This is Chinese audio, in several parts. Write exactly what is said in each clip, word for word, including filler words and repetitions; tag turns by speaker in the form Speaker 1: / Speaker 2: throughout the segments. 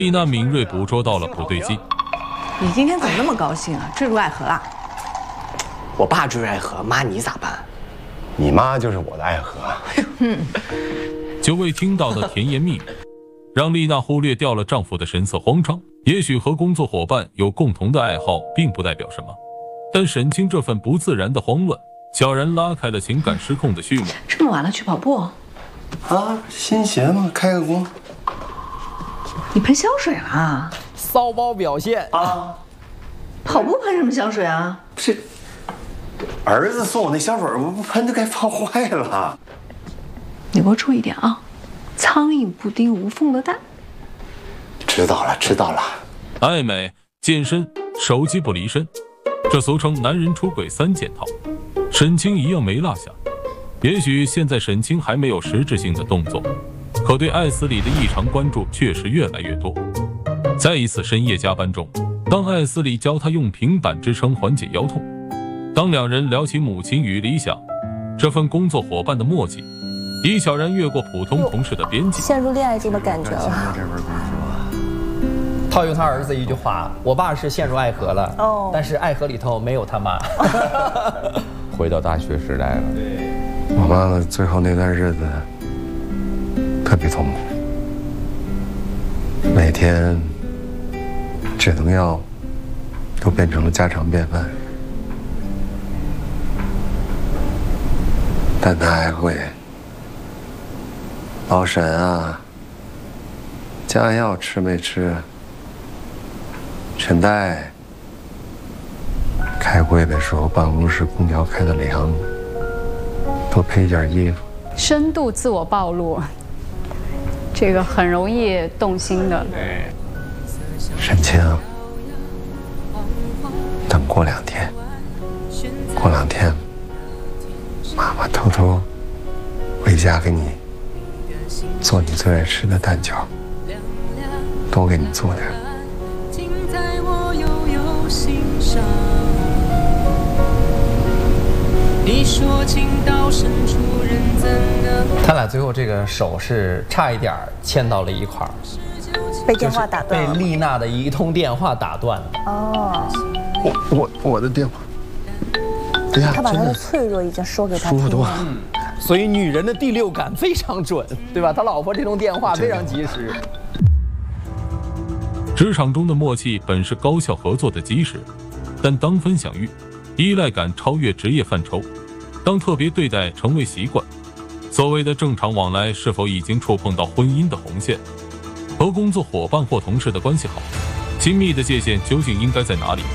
Speaker 1: 丽娜敏锐捕捉到了不对劲。
Speaker 2: 你今天怎么那么高兴啊？坠入爱河了？
Speaker 3: 我爸坠入爱河，妈你咋办？
Speaker 4: 你妈就是我的爱河。
Speaker 2: 嗯。
Speaker 1: 久未听到的甜言蜜语，让丽娜忽略掉了丈夫的神色慌张。也许和工作伙伴有共同的爱好，并不代表什么，但沈清这份不自然的慌乱，悄然拉开了情感失控的序幕。
Speaker 2: 这么晚了去跑步？
Speaker 4: 啊，新鞋吗？开个光。
Speaker 2: 你喷香水了？
Speaker 3: 骚包表现啊！
Speaker 2: 跑步喷什么香水啊？
Speaker 4: 不是，儿子送我那香水，我不喷就该放坏了。
Speaker 2: 你给我注意点啊！苍蝇不叮无缝的蛋。
Speaker 4: 知道了，知道了。
Speaker 1: 爱美、健身、手机不离身，这俗称男人出轨三件套，沈清一样没落下。也许现在沈清还没有实质性的动作，可对艾斯里的异常关注却是越来越多。在一次深夜加班中，当艾斯里教他用平板支撑缓解腰痛，当两人聊起母亲与理想，这份工作伙伴的默契已悄然越过普通同事的边界，
Speaker 5: 陷入恋爱中的感觉了。
Speaker 3: 套用他儿子一句话：“我爸是陷入爱河了，
Speaker 5: 哦，
Speaker 3: 但是爱河里头没有他妈。”
Speaker 6: 回到大学时代了。
Speaker 4: 我妈妈最后那段日子特别痛苦，每天止疼药都变成了家常便饭，但她还会：老沈啊，家药吃没吃？陈代，开会的时候办公室空调开得凉，多配件衣服。
Speaker 7: 深度自我暴露，这个很容易动心的。
Speaker 4: 沈清，等过两天，过两天，妈妈偷偷回家给你做你最爱吃的蛋饺，多给你做点。
Speaker 3: 他俩最后这个手是差一点牵到了一块儿，
Speaker 5: 被电话打断了，
Speaker 3: 被丽娜的一通电话打断了。
Speaker 5: 哦，
Speaker 4: 我我我的电话，对呀，
Speaker 5: 他把他的脆弱已经说给他听了。舒服多了。
Speaker 3: 嗯，所以女人的第六感非常准，对吧？他老婆这通电话非常及时。
Speaker 1: 职场中的默契本是高效合作的基石，但当分享欲、依赖感超越职业范畴，当特别对待成为习惯，所谓的正常往来是否已经触碰到婚姻的红线？和工作伙伴或同事的关系好，亲密的界限究竟应该在哪里？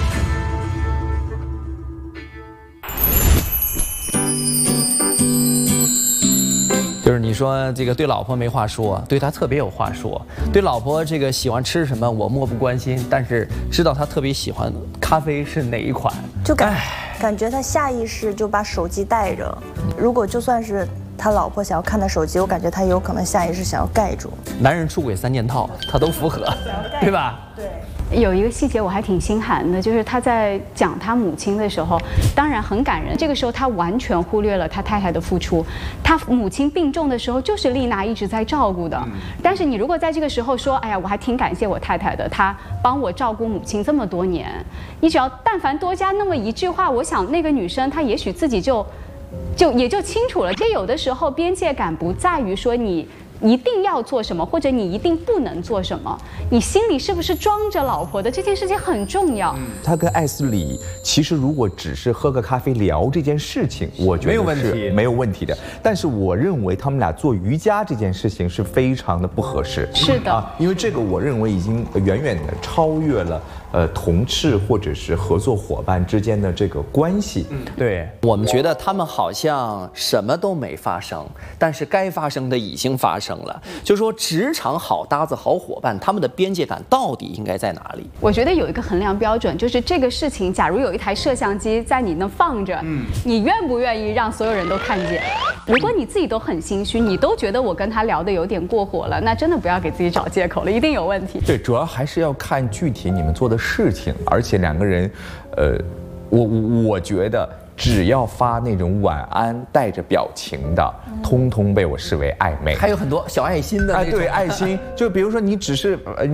Speaker 3: 就是你说这个对老婆没话说，对他特别有话说。对老婆这个喜欢吃什么我漠不关心，但是知道他特别喜欢咖啡是哪一款，
Speaker 5: 就感感觉他下意识就把手机带着。如果就算是他老婆想要看他手机，我感觉他有可能下意识想要盖住。
Speaker 3: 男人出轨三件套，他都符合，对吧？
Speaker 5: 对。
Speaker 7: 有一个细节我还挺心寒的，就是他在讲他母亲的时候，当然很感人。这个时候他完全忽略了他太太的付出。他母亲病重的时候，就是丽娜一直在照顾的。但是你如果在这个时候说，哎呀，我还挺感谢我太太的，她帮我照顾母亲这么多年。你只要但凡多加那么一句话，我想那个女生她也许自己就，就也就清楚了。这有的时候边界感不在于说你一定要做什么，或者你一定不能做什么，你心里是不是装着老婆的这件事情很重要。
Speaker 6: 嗯、他跟艾斯里其实如果只是喝个咖啡聊这件事情，我觉得是没有问题的。但是我认为他们俩做瑜伽这件事情是非常的不合适。
Speaker 7: 是的，
Speaker 6: 啊，因为这个我认为已经远远的超越了呃同事或者是合作伙伴之间的这个关系。
Speaker 3: 嗯，对，我们觉得他们好像什么都没发生，但是该发生的已经发生了。就是说，职场好搭子、好伙伴，他们的边界感到底应该在哪里？
Speaker 7: 我觉得有一个衡量标准，就是这个事情，假如有一台摄像机在你那放着，嗯，你愿不愿意让所有人都看见？如果你自己都很心虚，你都觉得我跟他聊得有点过火了，那真的不要给自己找借口了，一定有问题。
Speaker 6: 对，主要还是要看具体你们做的事情，而且两个人，呃，我我觉得。只要发那种晚安带着表情的，通通被我视为暧昧。
Speaker 3: 还有很多小爱心的，
Speaker 6: 哎，对，爱心，就比如说你只是呃。